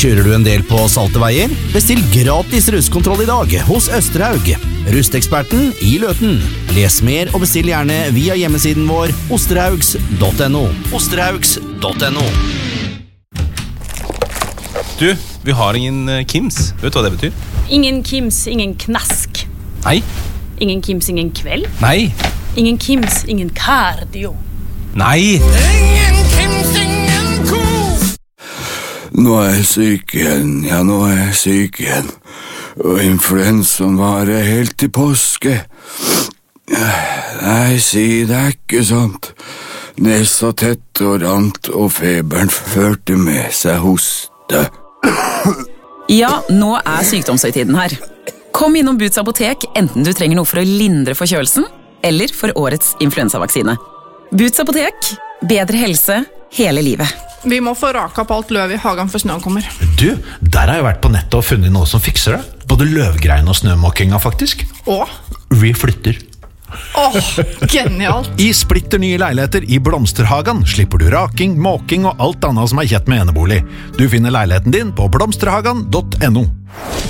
Kjører du en del på salte veier? Bestill gratis rustkontroll i dag hos Østerhaug. Rusteksperten i Løten. Les mer og bestill gjerne via hjemmesiden vår osterhaugs.no. Osterhaugs.no. Du, vi har ingen Kims. Vet du hva det betyr? Ingen Kims, ingen knask. Nei. Ingen Kims, ingen kveld. Nei. Ingen Kims, ingen cardio. Nei. Ingen Kims, ingen kos. Nå er jeg syk igjen, ja nå er jeg syk igjen. Og influensaen varer helt til påske. Nei, si det er ikke sånt. Nesa tett og rant, og feberen førte med seg hoste. Ja, nå er sykdomshøytiden her. Kom innom Boots apotek, enten du trenger noe for å lindre forkjølelsen, eller for årets influensavaksine. Boots apotek, bedre helse hele livet. Vi må få raka på alt løv i hagen før snøen kommer. Du, der har jeg vært på nettet og funnet noe som fikser det. Både løvgreien og snømåkinga faktisk. Åh? Vi flytter. Genialt. I splitter nye leiligheter i Blomsterhagen slipper du raking, måking og alt annet som er kjett med enebolig. Du finner leiligheten din på blomsterhagen.no.